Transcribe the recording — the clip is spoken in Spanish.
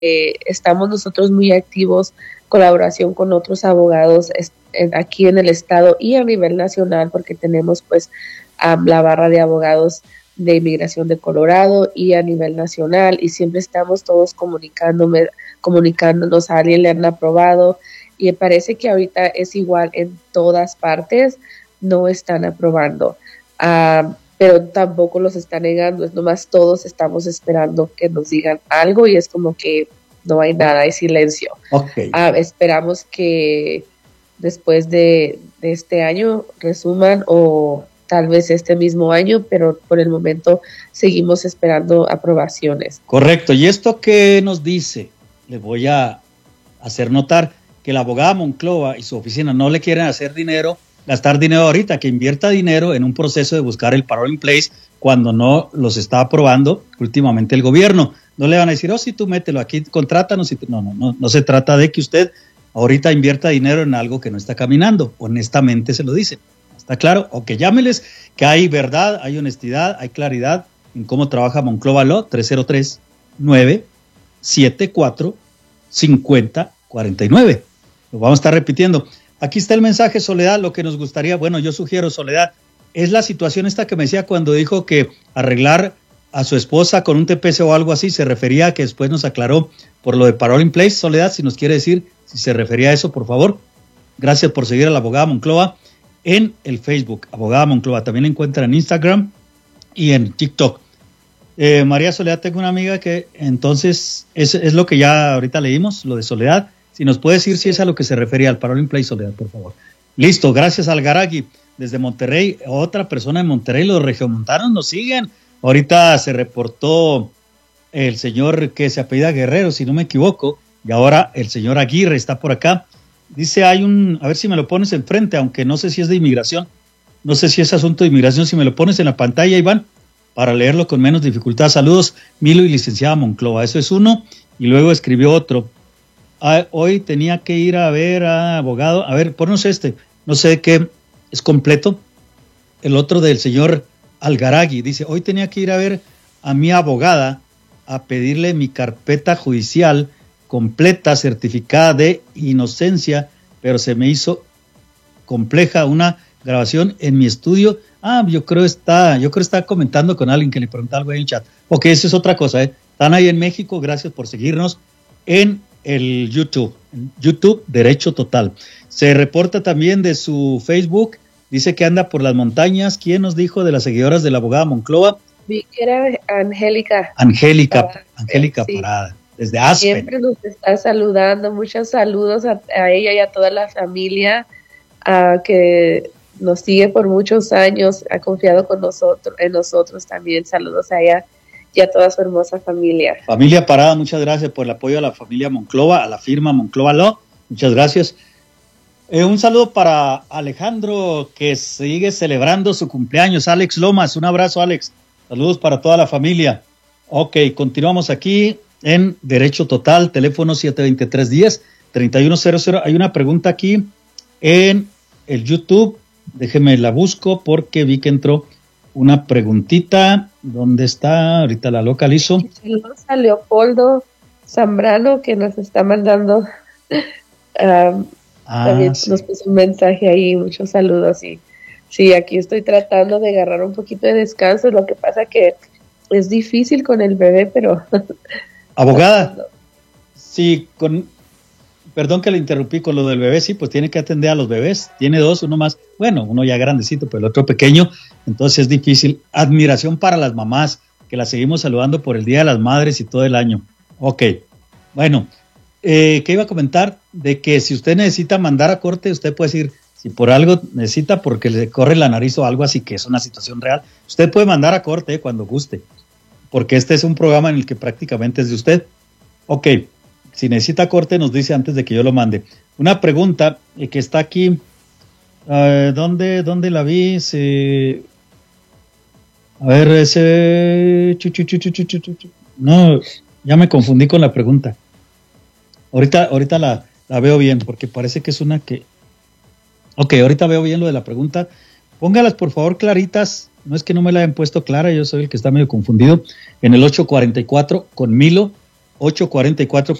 estamos nosotros muy activos, colaboración con otros abogados aquí en el estado y a nivel nacional, porque tenemos pues la barra de abogados de inmigración de Colorado y a nivel nacional, y siempre estamos todos comunicándonos. A alguien le han aprobado y me parece que ahorita es igual en todas partes, no están aprobando, pero tampoco los están negando, es nomás todos estamos esperando que nos digan algo y es como que no hay nada, hay silencio. Okay. Esperamos que después de este año resuman o tal vez este mismo año, pero por el momento seguimos esperando aprobaciones. Correcto. ¿Y esto qué nos dice? Les voy a hacer notar que la abogada Monclova y su oficina no le quieren gastar dinero ahorita, que invierta dinero en un proceso de buscar el parole in place cuando no los está aprobando últimamente el gobierno. No le van a decir, sí, tú mételo aquí, contrátanos. No se trata de que usted ahorita invierta dinero en algo que no está caminando. Honestamente se lo dicen. ¿Está claro? Ok, llámeles que hay verdad, hay honestidad, hay claridad en cómo trabaja Monclova Law. 303-974-5049. Lo vamos a estar repitiendo. Aquí está el mensaje, Soledad, lo que nos gustaría, bueno, yo sugiero, Soledad, es la situación esta que me decía cuando dijo que arreglar a su esposa con un TPS o algo así, se refería a que después nos aclaró por lo de parole in place. Soledad, si nos quiere decir si se refería a eso, por favor. Gracias por seguir a la abogada Monclova en el Facebook, abogada Monclova. También la encuentran en Instagram y en TikTok. María Soledad, tengo una amiga que entonces es lo que ya ahorita leímos, lo de Soledad. Si nos puede decir si es a lo que se refería al parole in place, Soledad, por favor. Listo, gracias al Garagui. Desde Monterrey, otra persona en Monterrey, los regiomontanos nos siguen. Ahorita se reportó el señor que se apellida Guerrero, si no me equivoco, y ahora el señor Aguirre está por acá. Dice, a ver si me lo pones enfrente, aunque no sé si es de inmigración, no sé si es asunto de inmigración, si me lo pones en la pantalla, Iván, para leerlo con menos dificultad. Saludos, Milo y licenciada Monclova. Eso es uno, y luego escribió otro. Hoy tenía que ir a ver a abogado, a ver, ponnos no sé qué es completo. El otro del señor Algaragui dice, hoy tenía que ir a ver a mi abogada a pedirle mi carpeta judicial completa, certificada de inocencia, pero se me hizo compleja una grabación en mi estudio. Yo creo está comentando con alguien que le pregunta algo ahí en el chat. Ok, eso es otra cosa, Están ahí en México, gracias por seguirnos en el YouTube Derecho Total. Se reporta también de su Facebook, dice que anda por las montañas. ¿Quién nos dijo de las seguidoras de la abogada Monclova? Vi que era Angélica sí. Parada, desde Aspen. Siempre nos está saludando, muchos saludos a ella y a toda la familia que nos sigue por muchos años, ha confiado en nosotros también. Saludos a ella y a toda su hermosa familia. Familia Parada, muchas gracias por el apoyo a la familia Monclova, a la firma Monclova Law, muchas gracias. Un saludo para Alejandro, que sigue celebrando su cumpleaños. Alex Lomas, un abrazo, Alex. Saludos para toda la familia. Ok, continuamos aquí en Derecho Total, teléfono 723-10-3100. Hay una pregunta aquí en el YouTube, déjeme la busco porque vi que entró una preguntita. ¿Dónde está? Ahorita la localizo. Saludos a Leopoldo Zambrano, que nos está mandando también sí. Nos puso un mensaje ahí, muchos saludos. Y sí, aquí estoy tratando de agarrar un poquito de descanso. Lo que pasa que es difícil con el bebé, pero... Abogada, sí, perdón que le interrumpí con lo del bebé, sí, pues tiene que atender a los bebés. Tiene dos, uno más, bueno, uno ya grandecito, pero el otro pequeño, entonces es difícil. Admiración para las mamás, que las seguimos saludando por el Día de las Madres y todo el año. Ok, bueno, ¿qué iba a comentar? De que si usted necesita mandar a corte, usted puede decir, si por algo necesita, porque le corre la nariz o algo así, que es una situación real, usted puede mandar a corte cuando guste, porque este es un programa en el que prácticamente es de usted. Ok, si necesita corte, nos dice antes de que yo lo mande. Una pregunta que está aquí, ¿dónde la vi? A ver, no, ya me confundí con la pregunta. Ahorita la veo bien, porque parece que es una que... Ok, ahorita veo bien lo de la pregunta. Póngalas, por favor, claritas. No es que no me la hayan puesto clara, yo soy el que está medio confundido. En el 844 con Milo, 844